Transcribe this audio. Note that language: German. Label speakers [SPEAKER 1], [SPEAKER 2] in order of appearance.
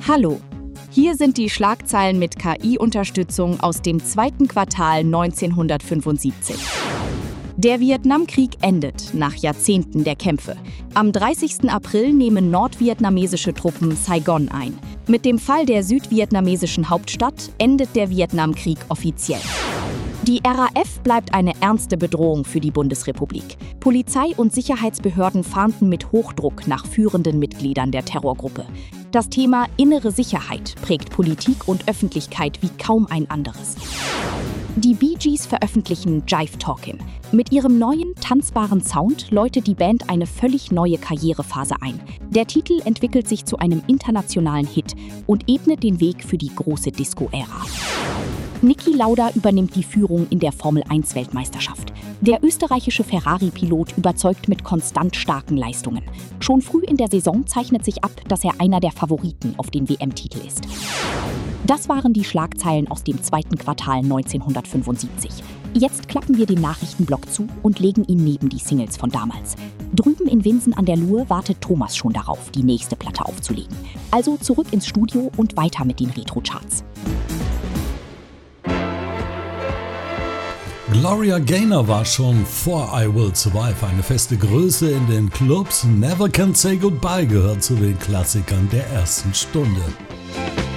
[SPEAKER 1] Hallo, hier sind die Schlagzeilen mit KI-Unterstützung aus dem zweiten Quartal 1975. Der Vietnamkrieg endet nach Jahrzehnten der Kämpfe. Am 30. April nehmen nordvietnamesische Truppen Saigon ein. Mit dem Fall der südvietnamesischen Hauptstadt endet der Vietnamkrieg offiziell. Die RAF bleibt eine ernste Bedrohung für die Bundesrepublik. Polizei und Sicherheitsbehörden fahnden mit Hochdruck nach führenden Mitgliedern der Terrorgruppe. Das Thema innere Sicherheit prägt Politik und Öffentlichkeit wie kaum ein anderes. Die Bee Gees veröffentlichen Jive Talkin'. Mit ihrem neuen, tanzbaren Sound läutet die Band eine völlig neue Karrierephase ein. Der Titel entwickelt sich zu einem internationalen Hit und ebnet den Weg für die große Disco-Ära. Niki Lauda übernimmt die Führung in der Formel-1-Weltmeisterschaft. Der österreichische Ferrari-Pilot überzeugt mit konstant starken Leistungen. Schon früh in der Saison zeichnet sich ab, dass er einer der Favoriten auf den WM-Titel ist. Das waren die Schlagzeilen aus dem zweiten Quartal 1975. Jetzt klappen wir den Nachrichtenblock zu und legen ihn neben die Singles von damals. Drüben in Winsen an der Luhe wartet Thomas schon darauf, die nächste Platte aufzulegen. Also zurück ins Studio und weiter mit den Retro-Charts.
[SPEAKER 2] Gloria Gaynor war schon vor I Will Survive eine feste Größe in den Clubs. Never Can Say Goodbye gehört zu den Klassikern der ersten Stunde.